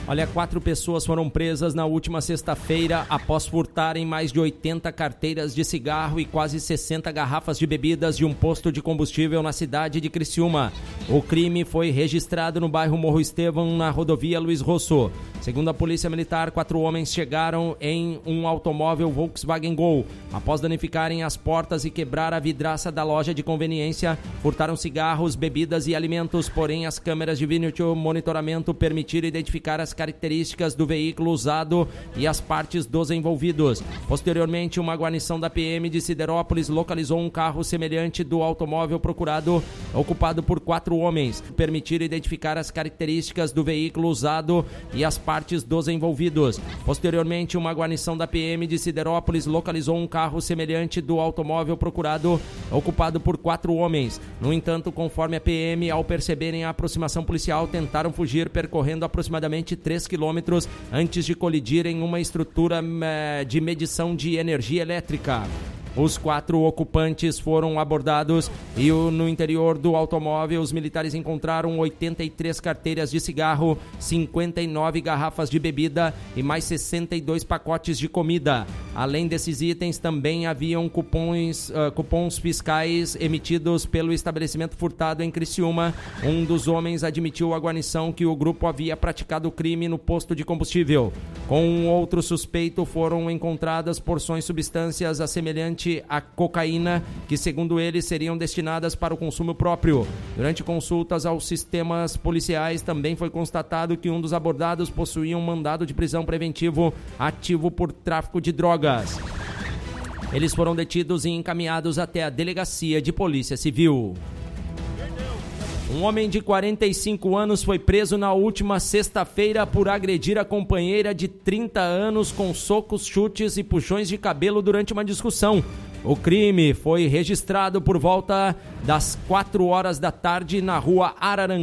Olha, 4 pessoas foram presas na última sexta-feira após furtarem mais de 80 carteiras de cigarro e quase 60 garrafas de bebidas de um posto de combustível na cidade de Criciúma. O crime foi registrado no bairro Morro Estevão, na rodovia Luiz Rosso. Segundo a Polícia Militar, 4 homens chegaram em um automóvel Volkswagen Gol. Após danificarem as portas e quebrar a vidraça da loja de conveniência, furtaram cigarros, bebidas e alimentos, porém as câmeras de vídeo monitoramento permitiram identificar as características do veículo usado e as partes dos envolvidos. Posteriormente, uma guarnição da PM de Siderópolis localizou um carro semelhante do automóvel procurado, ocupado por 4 homens. Permitiram identificar as características do veículo usado e as partes dos envolvidos. Posteriormente, uma guarnição da PM de Siderópolis localizou um carro semelhante do automóvel procurado, ocupado por 4 homens. No entanto, conforme a PM, ao perceberem a aproximação policial, tentaram fugir percorrendo aproximadamente 3 quilômetros antes de colidir em uma estrutura de medição de energia elétrica. Os 4 ocupantes foram abordados e no interior do automóvel os militares encontraram 83 carteiras de cigarro, 59 garrafas de bebida e mais 62 pacotes de comida. Além desses itens, também haviam cupons fiscais emitidos pelo estabelecimento furtado em Criciúma. Um dos homens admitiu à guarnição que o grupo havia praticado o crime no posto de combustível. Com um outro suspeito foram encontradas porções de substâncias semelhantes a cocaína, que segundo ele seriam destinadas para o consumo próprio. Durante consultas aos sistemas policiais também foi constatado que um dos abordados possuía um mandado de prisão preventivo ativo por tráfico de drogas. Eles foram detidos e encaminhados até a delegacia de polícia civil. Um homem de 45 anos foi preso na última sexta-feira por agredir a companheira de 30 anos com socos, chutes e puxões de cabelo durante uma discussão. O crime foi registrado por volta das 4 horas da tarde na rua Araranguá.